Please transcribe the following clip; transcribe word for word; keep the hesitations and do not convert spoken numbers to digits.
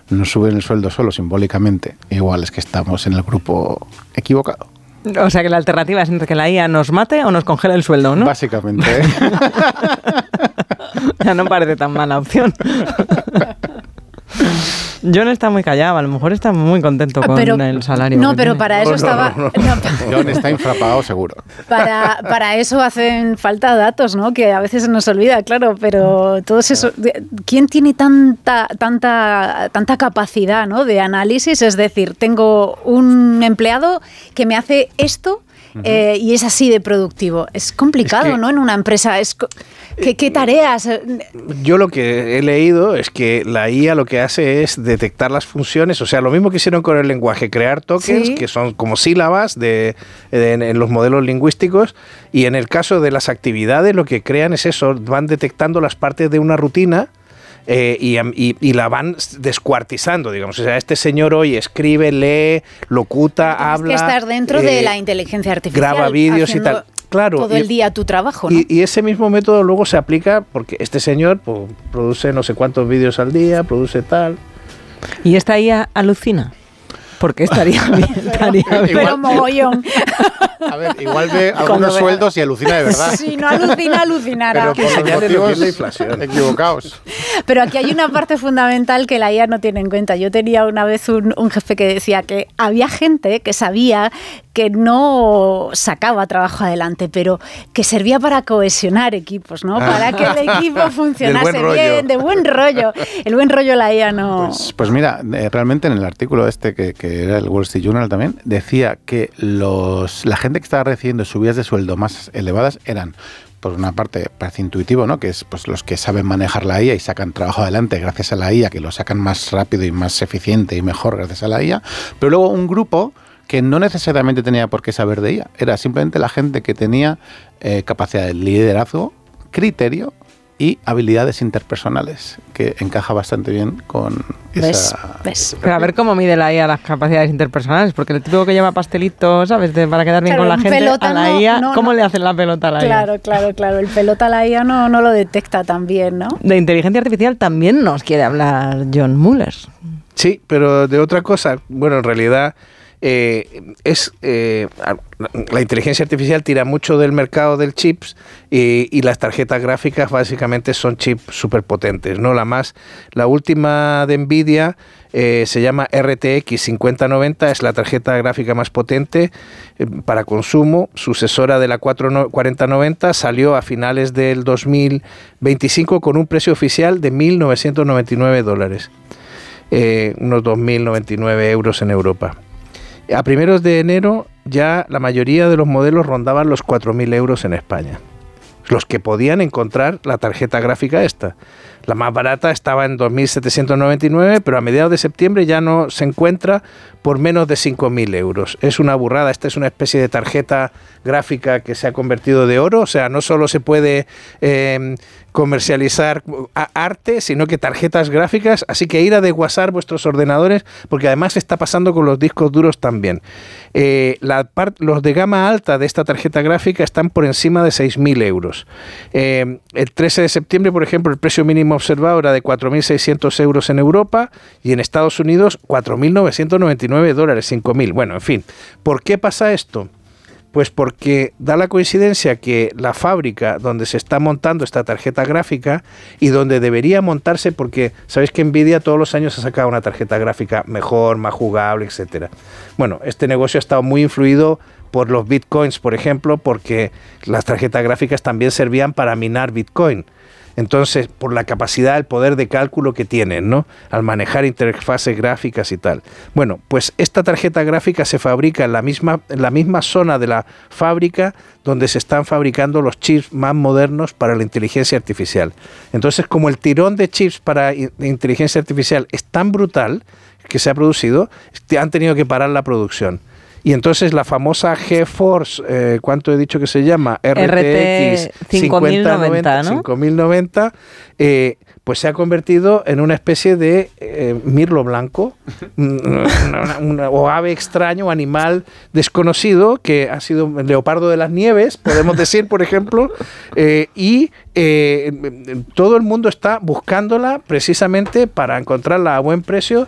nos suben el sueldo solo simbólicamente, igual es que estamos en el grupo equivocado. O sea que la alternativa es entre que la I A nos mate o nos congela el sueldo, ¿no? Básicamente. ¿eh? Ya no parece tan mala opción. John está muy callado, a lo mejor está muy contento con pero, el salario. No, pero tiene. para eso no, estaba... No, no, no. No, John está infrapagado seguro. Para, para eso hacen falta datos, ¿no? Que a veces se nos olvida, claro, pero todos esos... ¿Quién tiene tanta, tanta, tanta capacidad, ¿no? de análisis? Es decir, tengo un empleado que me hace esto... Uh-huh. Eh, y es así de productivo. Es complicado, es que, ¿no? En una empresa. Es, ¿qué, ¿Qué tareas? Yo lo que he leído es que la I A lo que hace es detectar las funciones, o sea, lo mismo que hicieron con el lenguaje, crear tokens, ¿sí? que son como sílabas de, de, en, en los modelos lingüísticos, y en el caso de las actividades lo que crean es eso, van detectando las partes de una rutina. Eh, y, y, y la van descuartizando, digamos. O sea, este señor hoy escribe, lee, locuta, Tienes habla... que estar dentro eh, de la inteligencia artificial. Graba vídeos y tal. Claro, todo y, el día tu trabajo, ¿no? Y, y ese mismo método luego se aplica porque este señor pues, produce no sé cuántos vídeos al día, produce tal... ¿Y esta I A alucina? Porque estaría bien, estaría pero, bien. Pero mogollón. A ver, igual ve algunos sueldos y alucina de verdad. Si no alucina, alucinará. Pero que señale lo que es la inflación. Equivocados. Pero aquí hay una parte fundamental que la I A no tiene en cuenta. Yo tenía una vez un, un jefe que decía que había gente que sabía que no sacaba trabajo adelante, pero que servía para cohesionar equipos, ¿no? Para que el equipo funcionase buen bien, de buen rollo. El buen rollo la I A no... Pues, pues mira, eh, realmente en el artículo este, que, que era el Wall Street Journal también, decía que los la gente que estaba recibiendo subidas de sueldo más elevadas eran, por una parte, parece intuitivo, ¿no? Que es pues los que saben manejar la I A y sacan trabajo adelante gracias a la I A, que lo sacan más rápido y más eficiente y mejor gracias a la I A, pero luego un grupo que no necesariamente tenía por qué saber de I A, era simplemente la gente que tenía eh, capacidad de liderazgo, criterio y habilidades interpersonales, que encaja bastante bien con ¿Ves? esa... ¿Ves? Pero a ver cómo mide la I A las capacidades interpersonales, porque el tipo que lleva pastelitos, ¿sabes? De, para quedar bien claro, con la gente, a la no, I A, no, ¿cómo no. le hacen la pelota a la Claro, I A? claro, claro. El pelota a la I A no, no lo detecta tan bien, ¿no? De inteligencia artificial también nos quiere hablar John Mueller. Sí, pero de otra cosa, bueno, en realidad... Eh, es eh, la inteligencia artificial tira mucho del mercado del chips y, y las tarjetas gráficas básicamente son chips súper potentes, ¿no? La más, la última de Nvidia eh, se llama R T X cincuenta noventa, es la tarjeta gráfica más potente eh, para consumo, sucesora de la cuarenta noventa, salió a finales del dos mil veinticinco con un precio oficial de mil novecientos noventa y nueve dólares, eh, unos dos mil noventa y nueve euros en Europa. A primeros de enero ya la mayoría de los modelos rondaban los cuatro mil euros en España. Los que podían encontrar la tarjeta gráfica esta. La más barata estaba en dos mil setecientos noventa y nueve, pero a mediados de septiembre ya no se encuentra por menos de cinco mil euros. Es una burrada, esta es una especie de tarjeta gráfica que se ha convertido de oro, o sea, no solo se puede eh, comercializar arte, sino que tarjetas gráficas, así que ir a desguazar vuestros ordenadores, porque además está pasando con los discos duros también. Eh, la part, los de gama alta de esta tarjeta gráfica están por encima de seis mil euros. Eh, el trece de septiembre, por ejemplo, el precio mínimo observado era de cuatro mil seiscientos euros en Europa y en Estados Unidos cuatro mil novecientos noventa y nueve dólares, cinco mil. Bueno, en fin, ¿por qué pasa esto? Pues porque da la coincidencia que la fábrica donde se está montando esta tarjeta gráfica y donde debería montarse, porque sabéis que Nvidia todos los años ha sacado una tarjeta gráfica mejor, más jugable, etcétera. Bueno, este negocio ha estado muy influido por los bitcoins, por ejemplo, porque las tarjetas gráficas también servían para minar bitcoin. Entonces, por la capacidad, el poder de cálculo que tienen, ¿no? Al manejar interfaces gráficas y tal. Bueno, pues esta tarjeta gráfica se fabrica en la misma, en la misma zona de la fábrica donde se están fabricando los chips más modernos para la inteligencia artificial. Entonces, como el tirón de chips para inteligencia artificial es tan brutal que se ha producido, han tenido que parar la producción. Y entonces la famosa GeForce, eh, ¿cuánto he dicho que se llama? R T X cinco mil noventa, ¿no? cinco mil noventa, eh, pues se ha convertido en una especie de eh, mirlo blanco, una, una, o ave extraño, o animal desconocido, que ha sido el leopardo de las nieves, podemos decir, por ejemplo, eh, y eh, todo el mundo está buscándola precisamente para encontrarla a buen precio